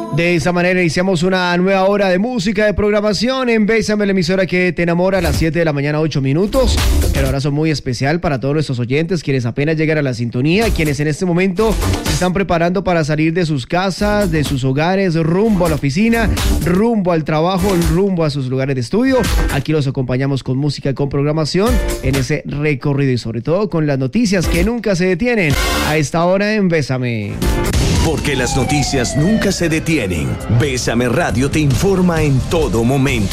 De esa manera iniciamos una nueva hora de música, de programación en Bésame, la emisora que te enamora, a las 7 de la mañana, 8 minutos. El abrazo muy especial para todos nuestros oyentes, quienes apenas llegan a la sintonía, quienes en este momento se están preparando para salir de sus casas, de sus hogares, rumbo a la oficina, rumbo al trabajo, rumbo a sus lugares de estudio. Aquí los acompañamos con música, con programación en ese recorrido y sobre todo con las noticias que nunca se detienen a esta hora en Bésame. Porque las noticias nunca se detienen. Bésame Radio te informa en todo momento.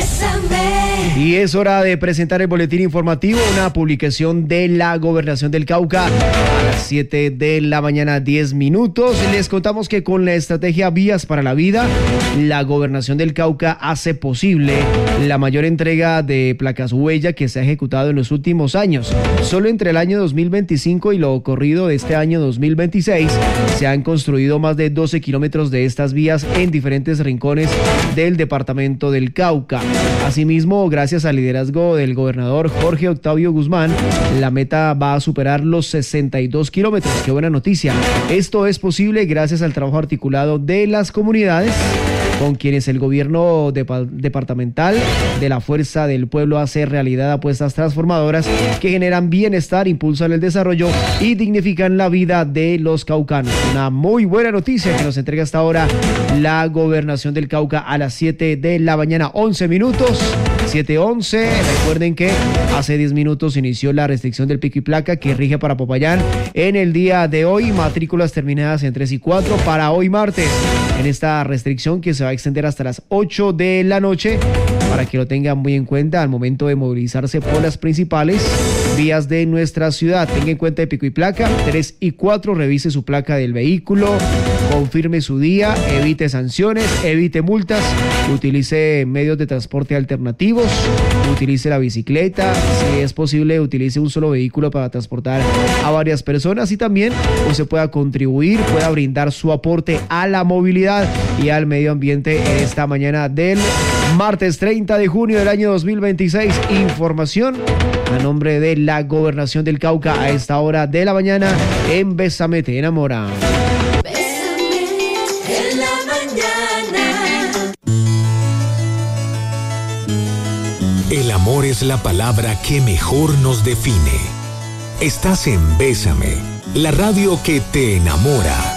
Bésame. Y es hora de presentar el boletín informativo, una publicación de la Gobernación del Cauca a las 7 de la mañana, 10 minutos. Les contamos que con la estrategia Vías para la Vida, la Gobernación del Cauca hace posible la mayor entrega de placas huella que se ha ejecutado en los últimos años. Solo entre el año 2025 y lo corrido de este año 2026 se han construido más de 12 kilómetros de estas vías en diferentes rincones del departamento del Cauca. Asimismo, gracias al liderazgo del gobernador Jorge Octavio Guzmán, la meta va a superar los 62 kilómetros. ¡Qué buena noticia! Esto es posible gracias al trabajo articulado de las comunidades, con quienes el gobierno departamental de la Fuerza del Pueblo hace realidad apuestas transformadoras que generan bienestar, impulsan el desarrollo y dignifican la vida de los caucanos. Una muy buena noticia que nos entrega hasta ahora la Gobernación del Cauca a las 7 de la mañana, 11 minutos. 7:11. Recuerden que hace 10 minutos inició la restricción del pico y placa que rige para Popayán en el día de hoy. Matrículas terminadas en 3 y 4 para hoy martes. En esta restricción que se va a extender hasta las 8 de la noche, para que lo tengan muy en cuenta al momento de movilizarse por las principales vías de nuestra ciudad. Tenga en cuenta el pico y placa 3 y 4, revise su placa del vehículo, confirme su día, evite sanciones, evite multas, utilice medios de transporte alternativos, utilice la bicicleta, si es posible utilice un solo vehículo para transportar a varias personas y también usted pueda contribuir, pueda brindar su aporte a la movilidad y al medio ambiente en esta mañana del martes 30 de junio del año 2026. Información a nombre de la Gobernación del Cauca a esta hora de la mañana en Bésame te enamora. Bésame en la mañana. El amor es la palabra que mejor nos define. Estás en Bésame, la radio que te enamora.